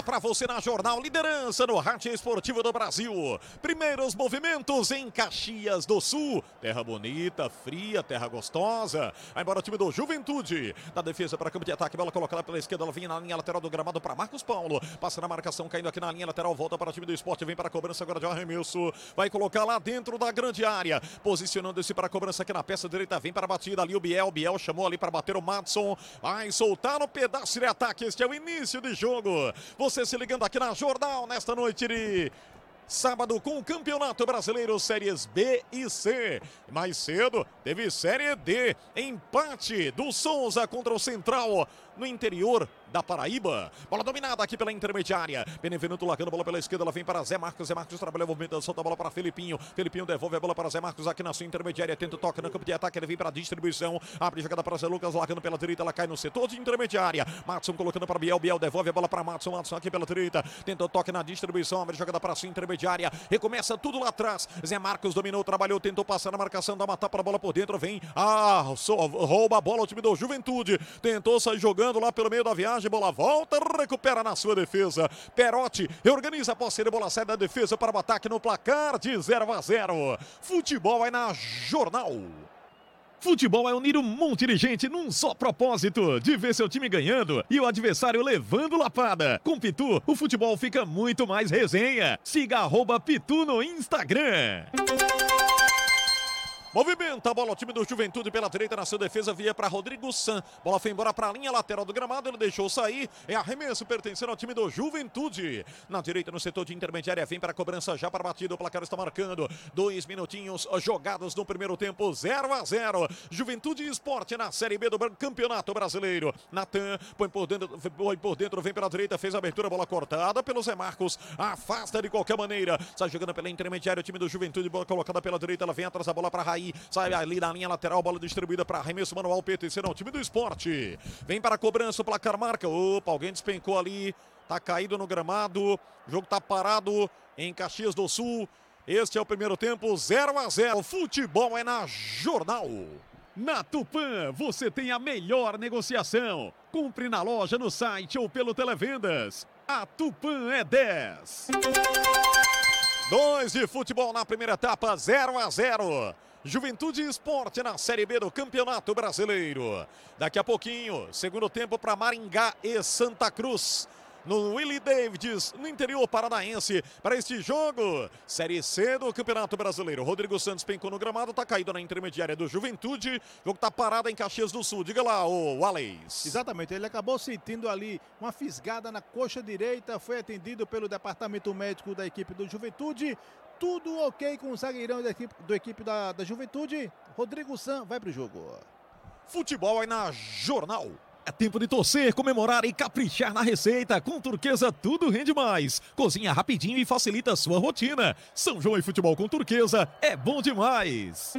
bola para você na Jornal, liderança no rádio esportivo do Brasil. Primeiros movimentos em Caxias do Sul. Terra bonita, fria, terra gostosa. Vai embora o time do Juventude. Da defesa para campo de ataque, bola colocada pela esquerda, ela vem na linha lateral do gramado para Marcos Paulo. Passa na marcação, caindo aqui na linha lateral, volta para o time do Sport, vem para a cobrança agora de arremesso. Vai colocar lá dentro da grande área. Posicionando-se para a cobrança aqui na peça direita, vem para a batida ali o Biel chamou ali para bater o Madson. Vai soltar no pedaço de ataque. Este é o início de jogo. Você se ligando aqui na Jornal nesta noite de sábado com o Campeonato Brasileiro Séries B e C. Mais cedo teve Série D, empate do Souza contra o Central no interior da Paraíba. Bola dominada aqui pela intermediária. Benevenuto largando a bola pela esquerda, ela vem para Zé Marcos. Zé Marcos trabalha o movimento, solta a bola para Felipinho. Felipinho devolve a bola para Zé Marcos aqui na sua intermediária. Tenta o toque no campo de ataque, ele vem para a distribuição. Abre a jogada para Zé Lucas, largando pela direita, ela cai no setor de intermediária. Madson colocando para Biel, Biel devolve a bola para Madson. Madson aqui pela direita, tenta o toque na distribuição, abre a jogada para a sua intermediária. Recomeça tudo lá atrás. Zé Marcos dominou, trabalhou, tentou passar na marcação, dá uma tapa a bola por dentro, vem. Rouba a bola o time do Juventude. Tentou sair jogando lá pelo meio da viagem, bola volta, recupera na sua defesa. Perotti reorganiza a posse de bola, sai da defesa para o ataque no placar de 0-0. Futebol é na Jornal. Futebol é unir um monte de gente num só propósito, de ver seu time ganhando e o adversário levando lapada. Com Pitu, o futebol fica muito mais resenha. Siga @Pitu no Instagram. Movimenta a bola o time do Juventude pela direita na sua defesa, via para Rodrigo San. Bola foi embora para a linha lateral do gramado, ele deixou sair. É arremesso pertencendo ao time do Juventude. Na direita no setor de intermediária, vem para a cobrança já para a batida. O placar está marcando 2 minutinhos jogados no primeiro tempo, 0-0. Juventude e Sport na Série B do Campeonato Brasileiro. Natan põe por dentro, vem pela direita, fez a abertura, bola cortada pelo Zé Marcos. Afasta de qualquer maneira. Sai jogando pela intermediária o time do Juventude, bola colocada pela direita, ela vem atrás da bola para Raí. Sai ali na linha lateral, bola distribuída para arremesso manual, pertencendo ao time do Sport. Vem para a cobrança, o placar marca. Opa, alguém despencou ali, tá caído no gramado. O jogo tá parado em Caxias do Sul. Este é o primeiro tempo, 0-0. Futebol é na Jornal. Na Tupã, você tem a melhor negociação. Compre na loja, no site ou pelo Televendas. A Tupã é 10. 2 de futebol na primeira etapa, 0-0. Juventude e Sport na Série B do Campeonato Brasileiro. Daqui a pouquinho, segundo tempo para Maringá e Santa Cruz. No Willie Davids, no interior paranaense, para este jogo. Série C do Campeonato Brasileiro. Rodrigo Santos pencou no gramado, tá caído na intermediária do Juventude. O jogo tá parado em Caxias do Sul. Diga lá, o Wallace. Exatamente, ele acabou sentindo ali uma fisgada na coxa direita. Foi atendido pelo departamento médico da equipe do Juventude. Tudo ok com o zagueirão da equipe da Juventude. Rodrigo San vai pro jogo. Futebol é na Jornal. É tempo de torcer, comemorar e caprichar na receita. Com Turquesa tudo rende mais. Cozinha rapidinho e facilita a sua rotina. São João e futebol com Turquesa é bom demais.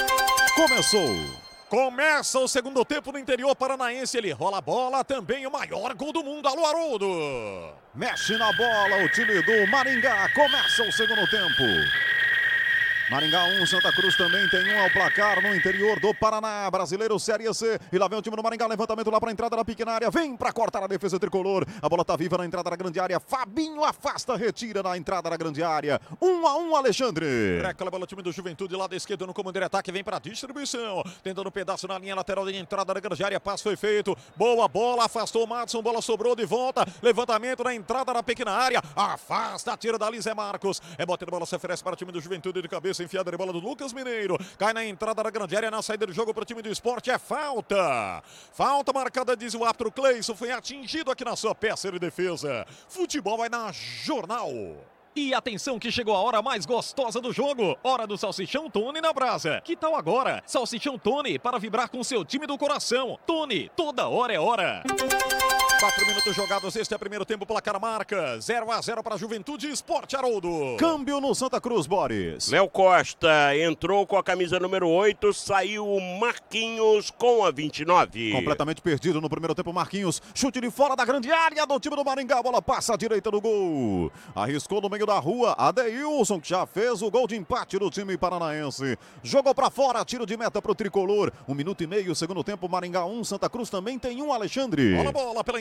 Começa o segundo tempo no interior paranaense. Ele rola a bola, também o maior gol do mundo. Alô, Haroldo. Mexe na bola o time do Maringá. Começa o segundo tempo. Maringá 1, Santa Cruz também tem 1 ao placar no interior do Paraná. Brasileiro Série C. E lá vem o time do Maringá. Levantamento lá para a entrada da pequena área. Vem para cortar a defesa tricolor. A bola tá viva na entrada da grande área. Fabinho afasta, retira na entrada da grande área. 1-1, Alexandre. Aquela bola, o time do Juventude lá da esquerda no comando de ataque. Vem para a distribuição. Tentando um pedaço na linha lateral de entrada da grande área. Passe foi feito. Boa bola. Afastou o Madson. Bola sobrou de volta. Levantamento na entrada da pequena área. Afasta, tira dali Zé Marcos. É batendo bola, se oferece para o time do Juventude de cabeça. Enfiada de bola do Lucas Mineiro. Cai na entrada da grande área, na saída do jogo para o time do Sport. É falta. Falta marcada, diz o árbitro Cleison. Foi atingido aqui na sua peça de defesa. Futebol é na Jornal. E atenção que chegou a hora mais gostosa do jogo. Hora do Salsichão Tony na brasa. Que tal agora? Salsichão Tony para vibrar com seu time do coração. Tony, toda hora é hora. 4 minutos jogados, este é o primeiro tempo, placar marca 0-0 para Juventude e Sport, Haroldo. Câmbio no Santa Cruz, Boris. Léo Costa entrou com a camisa número 8, saiu Marquinhos com a 29. Completamente perdido no primeiro tempo, Marquinhos. Chute de fora da grande área do time do Maringá, a bola passa à direita do gol. Arriscou no meio da rua, Adeilson, que já fez o gol de empate do time paranaense. Jogou para fora, tiro de meta para o tricolor. 1 minuto e meio, segundo tempo, Maringá 1, Santa Cruz também tem 1, Alexandre. Bola pela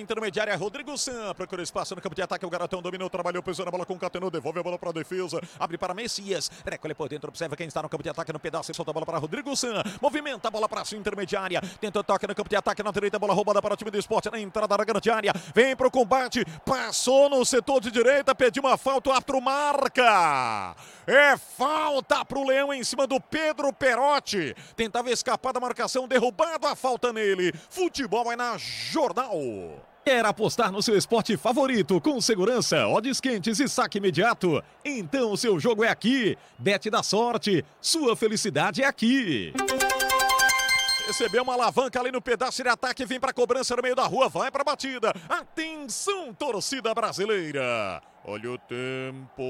intermediária, Rodrigo San. Procura espaço no campo de ataque. O garotão dominou, trabalhou, pisou na bola, concatenou, devolve a bola para a defesa. Abre para Messias. Recolhe por dentro, observa quem está no campo de ataque no pedaço e solta a bola para Rodrigo San. Movimenta a bola para a sua intermediária. Tenta toque no campo de ataque na direita. Bola roubada para o time do Sport na entrada da grande área. Vem para o combate. Passou no setor de direita. Pediu uma falta. O árbitro marca. É falta para o Leão em cima do Pedro Perotti. Tentava escapar da marcação. Derrubado a falta nele. Futebol é na Jornal. Quer apostar no seu esporte favorito com segurança, odds quentes e saque imediato? Então o seu jogo é aqui. Bet da sorte. Sua felicidade é aqui. Recebeu uma alavanca ali no pedaço de ataque. Vem para a cobrança no meio da rua. Vai para a batida. Atenção, torcida brasileira. Olha o tempo.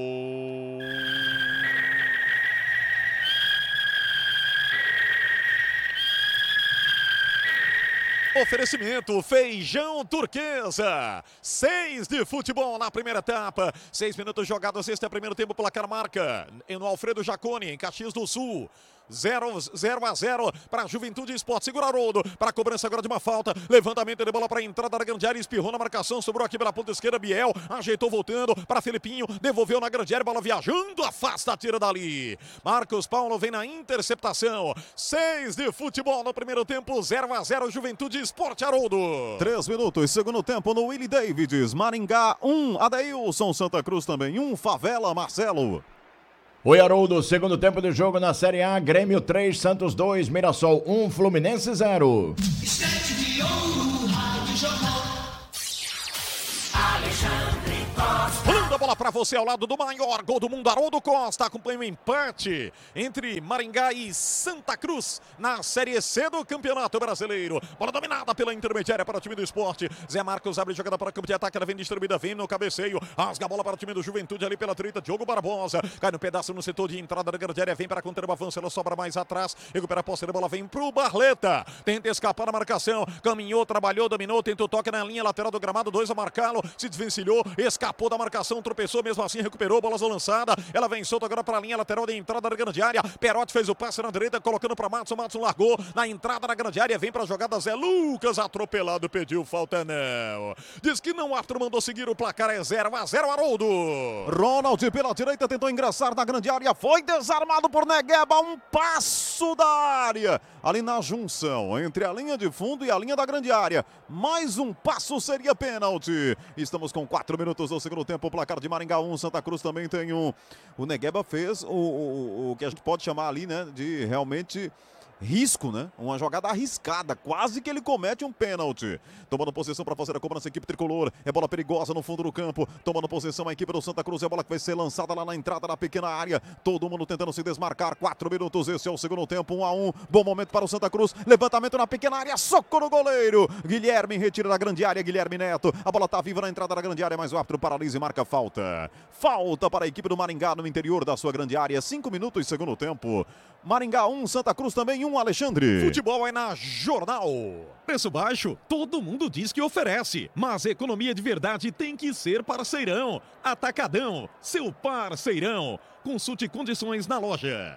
Oferecimento Feijão Turquesa. 6 de futebol na primeira etapa. 6 minutos jogados. Este é o primeiro tempo. Placar marca no Alfredo Jaconi, em Caxias do Sul. 0-0 para Juventude Esporte. Segura Haroldo para a cobrança agora de uma falta. Levantamento de bola para a entrada da grande área. Espirrou na marcação. Sobrou aqui pela ponta esquerda. Biel ajeitou voltando para Felipinho. Devolveu na grande área. Bola viajando. Afasta, tira dali. Marcos Paulo vem na interceptação. 6 de futebol no primeiro tempo. 0-0 Juventude Esporte, Haroldo. 3 minutos. Segundo tempo no Willie Davids. Maringá 1. Adeilson. Santa Cruz também 1. Favela, Marcelo. Oi, Haroldo, segundo tempo de jogo na Série A, Grêmio 3, Santos 2, Mirassol 1, Fluminense 0. Estante de ouro, Rádio Jornal. Alexandre Costa. Manda a bola para você ao lado do maior gol do mundo, Haroldo Costa. Acompanha o empate entre Maringá e Santa Cruz na Série C do Campeonato Brasileiro. Bola dominada pela intermediária para o time do Esporte. Zé Marcos abre jogada para o campo de ataque. Ela vem distribuída, vem no cabeceio. Rasga a bola para o time do Juventude ali pela direita. Diogo Barbosa cai no pedaço no setor de entrada da grande área. Vem para conter o avanço. Ela sobra mais atrás. Recupera a posse da bola. Vem para o Barleta. Tenta escapar da marcação. Caminhou, trabalhou, dominou. Tentou toque na linha lateral do gramado. 2 a marcá-lo. Se desvencilhou. Escapou da marcação. Tropeçou. Mesmo assim recuperou. Bola lançada. Ela vem solta agora para a linha lateral de entrada da grande área. Perotti fez o passe na direita. Colocando para Matson. Matson largou na entrada da grande área. Vem para a jogada Zé Lucas. Atropelado. Pediu falta não. Diz que não. O árbitro mandou seguir o placar. É 0-0 Haroldo. Ronald pela direita tentou ingressar na grande área. Foi desarmado por Negueba. Um passo da área. Ali na junção entre a linha de fundo e a linha da grande área. Mais um passo seria pênalti. Estamos com 4 minutos do segundo tempo. O placar de Maringá 1. Santa Cruz também tem um. O Negueba fez o que a gente pode chamar ali, né? De realmente risco, né? Uma jogada arriscada, quase que ele comete um pênalti. Tomando posição para fazer a cobrança, a equipe tricolor. É bola perigosa no fundo do campo. Tomando posição a equipe do Santa Cruz. É bola que vai ser lançada lá na entrada da pequena área. Todo mundo tentando se desmarcar. 4 minutos, esse é o segundo tempo. 1-1. Bom momento para o Santa Cruz. Levantamento na pequena área. Soco no goleiro. Guilherme retira da grande área. Guilherme Neto. A bola tá viva na entrada da grande área, mas o árbitro paralisa e marca falta. Falta para a equipe do Maringá no interior da sua grande área. 5 minutos, segundo tempo. Maringá 1, Santa Cruz também 1, Alexandre. Futebol é na Jornal. Preço baixo, todo mundo diz que oferece, mas economia de verdade tem que ser parceirão. Atacadão, seu parceirão. Consulte condições na loja.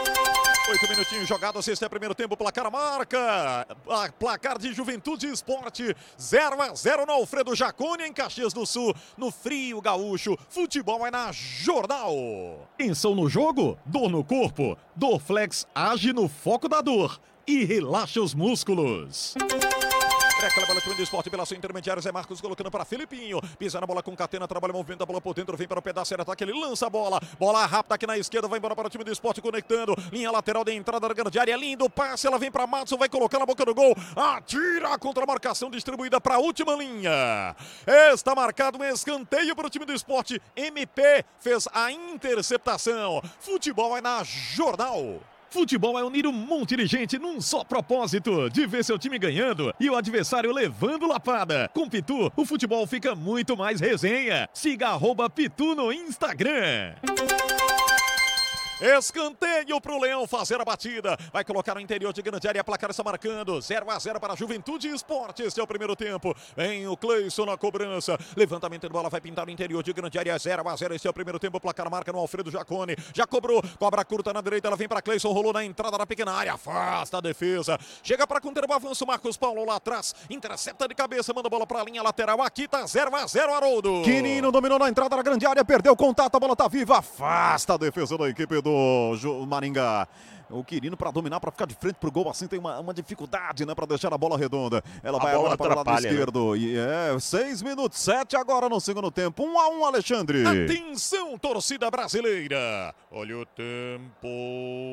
8 minutinhos jogados, este é o primeiro tempo, placar marca. Placar de Juventude Esporte, 0-0 no Alfredo Jaconi, em Caxias do Sul, no frio gaúcho. Futebol é na Jornal. Tensão no jogo? Dor no corpo? Dorflex age no foco da dor e relaxa os músculos. Recolhe a bola do Esporte pela sua intermediária. Zé Marcos colocando para Felipinho. Pisa na bola com Catena, trabalha o movimento da bola por dentro. Vem para o pedaço de ataque, ele lança a bola. Bola rápida aqui na esquerda, vai embora para o time do Esporte conectando. Linha lateral de entrada da grande área. Lindo passe, ela vem para Matson, vai colocar na boca do gol. Atira contra a marcação distribuída para a última linha. Está marcado um escanteio para o time do Esporte. MP fez a interceptação. Futebol é na Jornal. Futebol é unir um monte de gente num só propósito, de ver seu time ganhando e o adversário levando lapada. Com Pitu, o futebol fica muito mais resenha. Siga @Pitu no Instagram. Escanteio pro Leão fazer a batida. Vai colocar no interior de grande área. Placar está marcando 0-0 para Juventude Esporte. Este é o primeiro tempo. Vem o Cleison na cobrança. Levantamento de bola. Vai pintar no interior de grande área. 0-0. Este é o primeiro tempo. Placar marca no Alfredo Jacone. Já cobrou. Cobra curta na direita. Ela vem para Cleison. Rolou na entrada da pequena área. Afasta a defesa. Chega para conter o avanço. Marcos Paulo lá atrás. Intercepta de cabeça. Manda a bola para a linha lateral. Aqui tá 0-0, Haroldo. Quirino dominou na entrada da grande área. Perdeu o contato. A bola tá viva. Afasta a defesa da equipe do Maringá. O Quirino para dominar, para ficar de frente pro gol, assim tem uma dificuldade, né, para deixar a bola redonda. Ela vai agora para o lado esquerdo. Né? E 6 minutos, 7 agora no segundo tempo. 1-1, Alexandre. Atenção, torcida brasileira. Olha o tempo.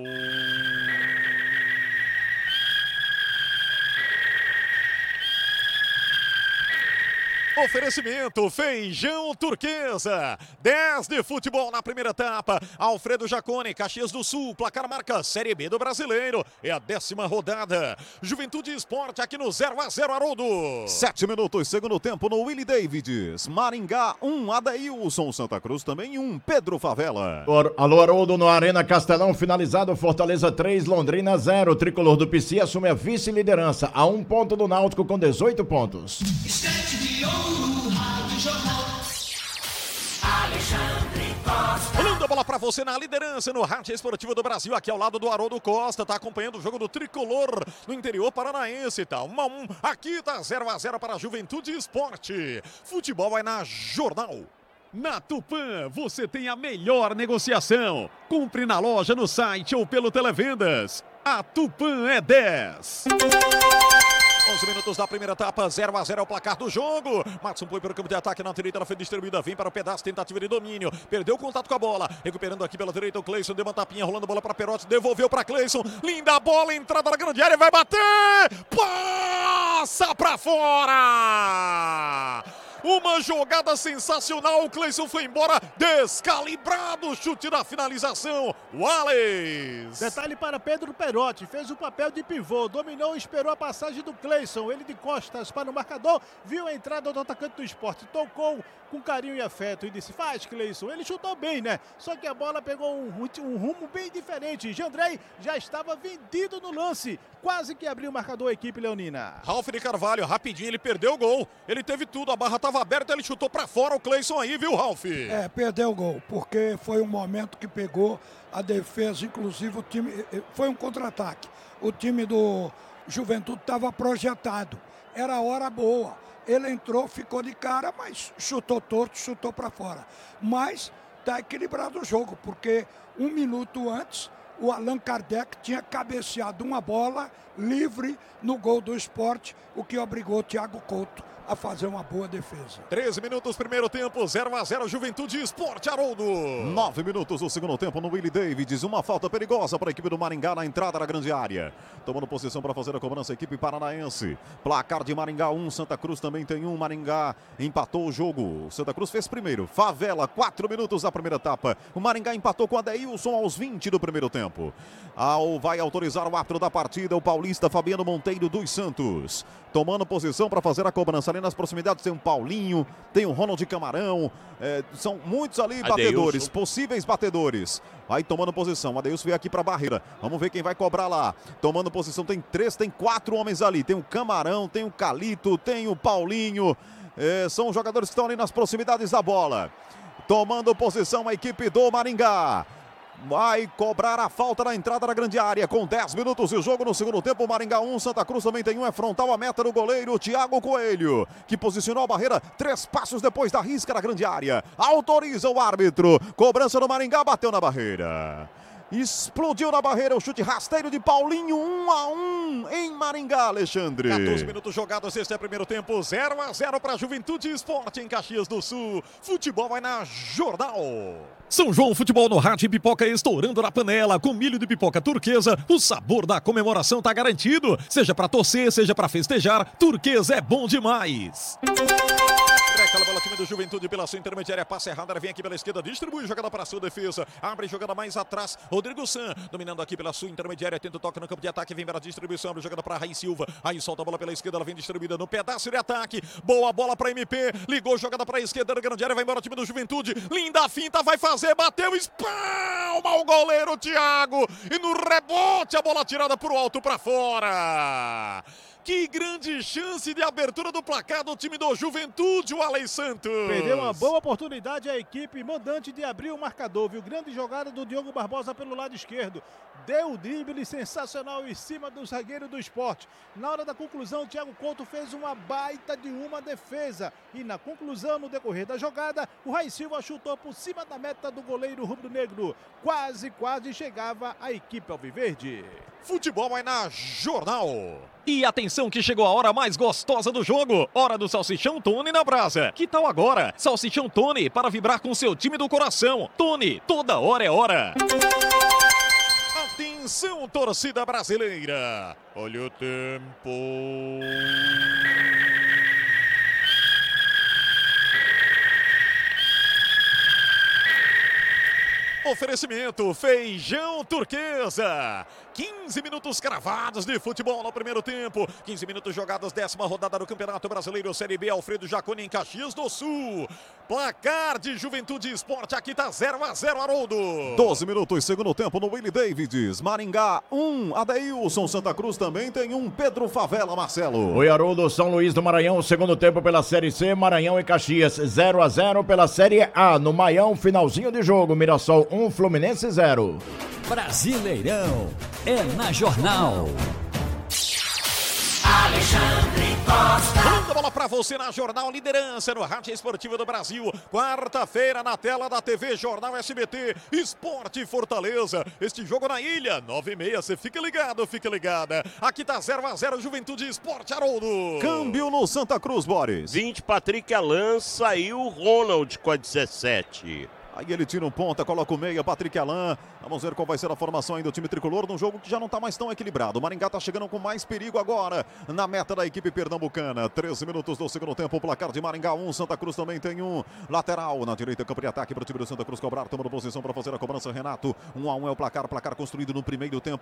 Oferecimento Feijão Turquesa. 10 de futebol na primeira etapa. Alfredo Jacone, Caxias do Sul. Placar marca Série B do Brasileiro. É a 10ª rodada. Juventude Esporte aqui no 0-0, Haroldo. 7 minutos, segundo tempo no Willie Davids. Maringá 1, Adeilson. Santa Cruz também 1, Pedro Favela. Alô, Haroldo, no Arena Castelão, finalizado. Fortaleza 3, Londrina 0. O tricolor do PC assume a vice-liderança a 1 ponto do Náutico com 18 pontos. Instante de ouro, Rádio Jornal. Alexandre Costa. Rolando a bola pra você na liderança no Rádio Esportivo do Brasil, aqui ao lado do Haroldo Costa, tá acompanhando o jogo do tricolor no interior paranaense, tá 1-1, aqui tá 0-0 para a Juventude Esporte. Futebol vai na Jornal. Na Tupã, você tem a melhor negociação. Compre na loja, no site ou pelo Televendas. A Tupã é 10. 11 minutos da primeira etapa, 0-0 é o placar do jogo. Matson foi para o campo de ataque na direita, ela foi distribuída, vem para o pedaço, tentativa de domínio. Perdeu o contato com a bola, recuperando aqui pela direita o Cleison, deu uma tapinha, rolando a bola para Perotti, devolveu para Cleison. Linda bola, entrada na grande área, vai bater! Passa para fora! Uma jogada sensacional, o Cleison foi embora, descalibrado, chute da finalização, Wallace. Detalhe para Pedro Perotti, fez o papel de pivô, dominou e esperou a passagem do Cleison, ele de costas para o marcador, viu a entrada do atacante do Esporte, tocou com carinho e afeto e disse, faz Cleison, ele chutou bem, né? Só que a bola pegou um rumo bem diferente, Jandrei já estava vendido no lance, quase que abriu o marcador a equipe leonina. Ralf de Carvalho, rapidinho, ele perdeu o gol, ele teve tudo, a barra estava aberta, ele chutou para fora o Cleison aí, viu, Ralf? Perdeu o gol, porque foi um momento que pegou a defesa, inclusive o time, foi um contra-ataque. O time do Juventude estava projetado, era hora boa. Ele entrou, ficou de cara, mas chutou torto, chutou para fora. Mas está equilibrado o jogo, porque 1 minuto antes, o Allan Kardec tinha cabeceado uma bola livre no gol do Esporte, o que obrigou o Thiago Couto a fazer uma boa defesa. 13 minutos, primeiro tempo, 0-0, Juventude Esporte, Haroldo. 9 minutos do segundo tempo no Willie Davids, uma falta perigosa para a equipe do Maringá na entrada da grande área. Tomando posição para fazer a cobrança, a equipe paranaense. Placar de Maringá 1, Santa Cruz também tem 1, Maringá empatou o jogo. Santa Cruz fez primeiro, Favela, 4 minutos da primeira etapa. O Maringá empatou com a Adeilson aos 20 do primeiro tempo. Vai autorizar o árbitro da partida, o paulista Fabiano Monteiro dos Santos. Tomando posição para fazer a cobrança. Ali nas proximidades tem o Paulinho, tem o Ronald Camarão, são muitos ali batedores, possíveis batedores. Vai tomando posição, Adeilson veio aqui para a barreira, vamos ver quem vai cobrar lá. Tomando posição, tem 4 homens ali, tem o Camarão, tem o Calito, tem o Paulinho, são os jogadores que estão ali nas proximidades da bola. Tomando posição a equipe do Maringá. Vai cobrar a falta na entrada da grande área com 10 minutos de jogo no segundo tempo. Maringá 1, Santa Cruz também tem 1, é frontal a meta do goleiro Thiago Coelho, que posicionou a barreira 3 passos depois da risca da grande área. Autoriza o árbitro, cobrança do Maringá, bateu na barreira. Explodiu na barreira o chute rasteiro de Paulinho, 1-1 em Maringá, Alexandre. 14 minutos jogados, este é o primeiro tempo, 0-0 para Juventude Esporte em Caxias do Sul. Futebol vai na Jornal. São João Futebol no rádio e pipoca estourando na panela. Com milho de pipoca turquesa, o sabor da comemoração tá garantido. Seja pra torcer, seja pra festejar, turquesa é bom demais. toca a bola, time do Juventude pela sua intermediária, passa errada, vem aqui pela esquerda, distribui, jogada para a sua defesa, abre jogada mais atrás, Rodrigo San, dominando aqui pela sua intermediária, tenta o toque no campo de ataque, vem para a distribuição, abre jogada para Raí Silva, aí solta a bola pela esquerda, ela vem distribuída no pedaço de ataque, boa bola para MP, ligou, jogada para a esquerda, na grande área, vai embora o time do Juventude, linda finta, vai fazer, bateu, espalma o goleiro Thiago, e no rebote a bola tirada por alto para fora. Que grande chance de abertura do placar do time do Juventude, o Alex Santos. Perdeu uma boa oportunidade a equipe mandante de abrir o marcador, viu? Grande jogada do Diogo Barbosa pelo lado esquerdo. Deu o drible sensacional em cima do zagueiro do Sport. Na hora da conclusão, o Thiago Couto fez uma baita de uma defesa. E na conclusão, no decorrer da jogada, o Raí Silva chutou por cima da meta do goleiro rubro-negro. Quase chegava a equipe alviverde. Futebol vai na Jornal. E atenção que chegou a hora mais gostosa do jogo. Hora do Salsichão Tony na brasa. Que tal agora? Salsichão Tony para vibrar com seu time do coração. Tony, toda hora é hora. Atenção, torcida brasileira. Olha o tempo. Oferecimento Feijão Turquesa. 15 minutos cravados de futebol no primeiro tempo. 15 minutos jogados, 10ª rodada do Campeonato Brasileiro Série B. Alfredo Jaconi em Caxias do Sul. Placar de Juventude e Sport, aqui tá 0-0, Haroldo. 12 minutos, segundo tempo no Willie Davids. Maringá 1, Adeilson. Santa Cruz também tem um. Pedro Favela, Marcelo. Oi, Haroldo, São Luís do Maranhão, segundo tempo pela Série C, Maranhão e Caxias 0-0 pela Série A. No Maião, finalzinho de jogo, Mirassol 1, Fluminense 0. Brasileirão é na Jornal. Alexandre Costa. Manda bola pra você na Jornal, liderança no Rádio Esportivo do Brasil. Quarta-feira na tela da TV Jornal SBT, Esporte Fortaleza. Este jogo na ilha, 9h30. Você fica ligado, fica ligada. Aqui tá 0-0, Juventude Esporte, Haroldo. Câmbio no Santa Cruz, Boris. 20, Patrick Alan, saiu Ronald com a 17. Aí ele tira um ponta, coloca o meia, Patrick Alan. Vamos ver qual vai ser a formação aí do time tricolor num jogo que já não está mais tão equilibrado. O Maringá tá chegando com mais perigo agora na meta da equipe pernambucana. 13 minutos do segundo tempo, o placar de Maringá 1, Santa Cruz também tem um. Lateral na direita, campo de ataque para o time do Santa Cruz cobrar, tomando posição para fazer a cobrança, Renato. 1-1 é o placar construído no primeiro tempo.